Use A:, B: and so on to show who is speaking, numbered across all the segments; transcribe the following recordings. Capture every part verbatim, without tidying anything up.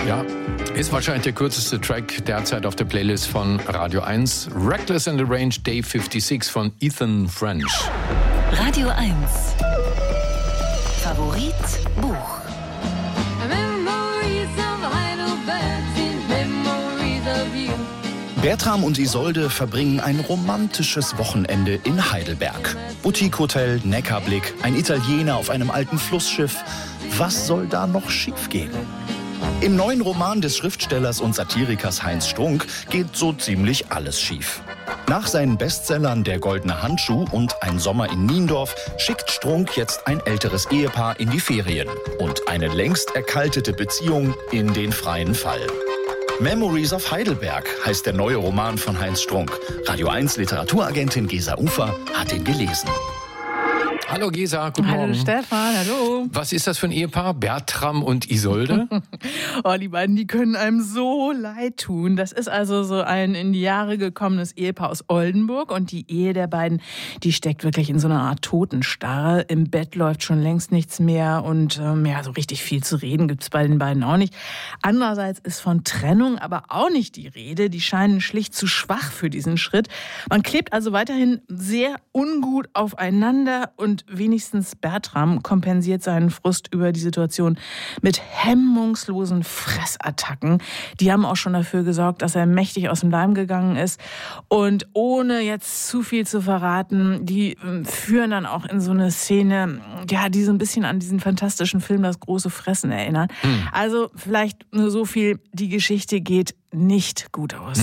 A: Ja, ist wahrscheinlich der kürzeste Track derzeit auf der Playlist von Radio eins. Reckless in the Range, Day fünfundsechzig von Ethan French.
B: Radio eins. Favorit Buch.
C: Bertram und Isolde verbringen ein romantisches Wochenende in Heidelberg. Boutique-Hotel, Neckarblick, ein Italiener auf einem alten Flussschiff. Was soll da noch schiefgehen? Im neuen Roman des Schriftstellers und Satirikers Heinz Strunk geht so ziemlich alles schief. Nach seinen Bestsellern Der goldene Handschuh und Ein Sommer in Niendorf schickt Strunk jetzt ein älteres Ehepaar in die Ferien und eine längst erkaltete Beziehung in den freien Fall. Memories of Heidelberg heißt der neue Roman von Heinz Strunk. Radio eins Literaturagentin Gesa Ufer hat ihn gelesen.
A: Hallo Gesa, guten
D: Hallo
A: Morgen.
D: Stefan, hallo.
A: Was ist das für ein Ehepaar? Bertram und Isolde?
D: Oh, die beiden, die können einem so leid tun. Das ist also so ein in die Jahre gekommenes Ehepaar aus Oldenburg. Und die Ehe der beiden, die steckt wirklich in so einer Art Totenstarre. Im Bett läuft schon längst nichts mehr. Und ähm, ja, so richtig viel zu reden gibt's bei den beiden auch nicht. Andererseits ist von Trennung aber auch nicht die Rede. Die scheinen schlicht zu schwach für diesen Schritt. Man klebt also weiterhin sehr ungut aufeinander. Und wenigstens Bertram kompensiert seinen Frust über die Situation mit hemmungslosen Fressattacken. Die haben auch schon dafür gesorgt, dass er mächtig aus dem Leim gegangen ist. Und ohne jetzt zu viel zu verraten, die führen dann auch in so eine Szene, ja, die so ein bisschen an diesen fantastischen Film Das große Fressen erinnert. Hm. Also vielleicht nur so viel, die Geschichte geht nicht gut aus.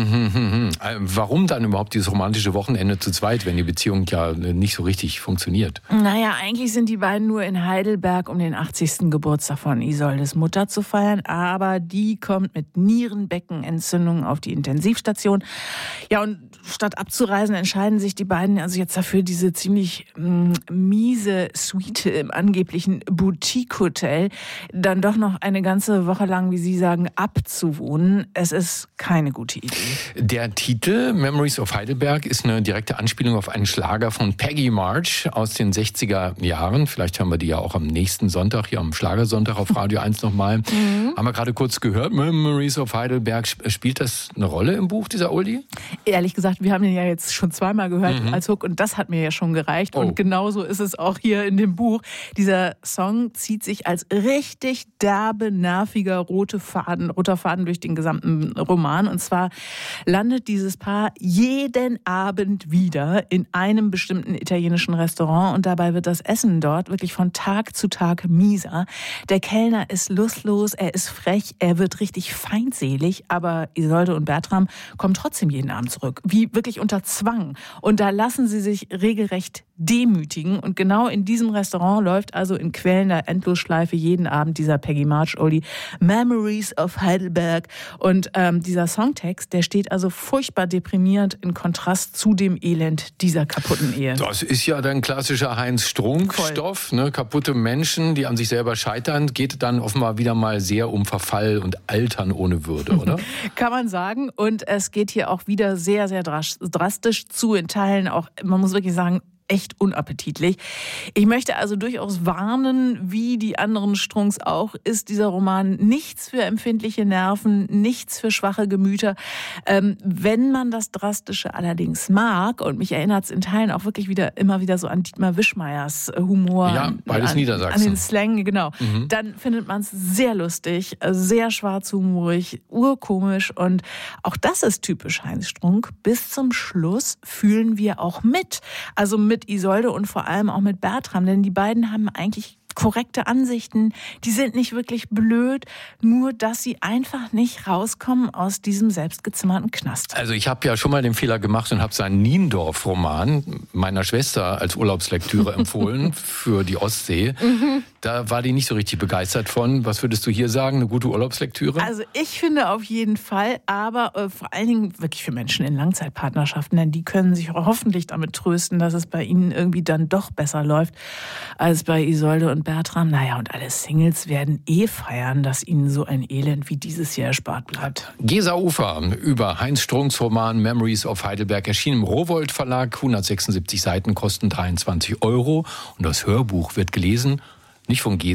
A: Warum dann überhaupt dieses romantische Wochenende zu zweit, wenn die Beziehung ja nicht so richtig funktioniert?
D: Naja, eigentlich sind die beiden nur in Heidelberg, um den achtzigsten Geburtstag von Isoldes Mutter zu feiern. Aber die kommt mit Nierenbeckenentzündung auf die Intensivstation. Ja, und statt abzureisen, entscheiden sich die beiden also jetzt dafür, diese ziemlich mh, miese Suite im angeblichen Boutique-Hotel dann doch noch eine ganze Woche lang, wie Sie sagen, abzuwohnen. Es ist keine gute Idee.
A: Der Titel Memories of Heidelberg ist eine direkte Anspielung auf einen Schlager von Peggy March aus den sechziger Jahren. Vielleicht hören wir die ja auch am nächsten Sonntag, hier am Schlagersonntag auf Radio eins nochmal. Mhm. Haben wir gerade kurz gehört, Memories of Heidelberg. Spielt das eine Rolle im Buch, dieser Oldie?
D: Ehrlich gesagt, wir haben den ja jetzt schon zweimal gehört
A: Mhm.
D: als Hook und das hat mir ja schon gereicht.
A: Oh.
D: Und genauso ist es auch hier in dem Buch. Dieser Song zieht sich als richtig derbe, nerviger rote Faden, roter Faden durch den gesamten Roman. Und zwar landet dieses Paar jeden Abend wieder in einem bestimmten italienischen Restaurant und dabei wird das Essen dort wirklich von Tag zu Tag mieser. Der Kellner ist lustlos, er ist frech, er wird richtig feindselig, aber Isolde und Bertram kommen trotzdem jeden Abend zurück, wie wirklich unter Zwang. Und da lassen sie sich regelrecht demütigen. Und genau in diesem Restaurant läuft also in quälender Endlosschleife jeden Abend dieser Peggy March Oldie Memories of Heidelberg. Und ähm, dieser Songtext, der steht also furchtbar deprimierend in Kontrast zu dem Elend dieser kaputten Ehe.
A: Das ist ja dann klassischer Heinz-Strunk-Stoff, ne? Kaputte Menschen, die an sich selber scheitern, geht dann offenbar wieder mal sehr um Verfall und Altern ohne Würde, oder?
D: Kann man sagen. Und es geht hier auch wieder sehr, sehr drastisch zu, in Teilen auch, man muss wirklich sagen, echt unappetitlich. Ich möchte also durchaus warnen, wie die anderen Strunks auch, ist dieser Roman nichts für empfindliche Nerven, nichts für schwache Gemüter. Ähm, wenn man das Drastische allerdings mag, und mich erinnert es in Teilen auch wirklich wieder immer wieder so an Dietmar Wischmeyers Humor.
A: Ja, beides
D: an,
A: Niedersachsen.
D: An den Slang, genau. Mhm. Dann findet man es sehr lustig, sehr schwarzhumorig, urkomisch und auch das ist typisch Heinz Strunk. Bis zum Schluss fühlen wir auch mit. Also mit mit Isolde und vor allem auch mit Bertram, denn die beiden haben eigentlich korrekte Ansichten, die sind nicht wirklich blöd, nur dass sie einfach nicht rauskommen aus diesem selbstgezimmerten Knast.
A: Also ich habe ja schon mal den Fehler gemacht und habe seinen Niendorf-Roman meiner Schwester als Urlaubslektüre empfohlen für die Ostsee. Mhm. Da war die nicht so richtig begeistert von. Was würdest du hier sagen, eine gute Urlaubslektüre?
D: Also ich finde auf jeden Fall, aber äh, vor allen Dingen wirklich für Menschen in Langzeitpartnerschaften, denn die können sich hoffentlich damit trösten, dass es bei ihnen irgendwie dann doch besser läuft als bei Isolde und Bertram. Naja, und alle Singles werden eh feiern, dass ihnen so ein Elend wie dieses hier erspart bleibt.
A: Gesa Ufer über Heinz Strunks Roman Memories of Heidelberg erschienen im Rowohlt Verlag. hundertsechsundsiebzig Seiten, kosten dreiundzwanzig Euro. Und das Hörbuch wird gelesen, nicht von Gesa,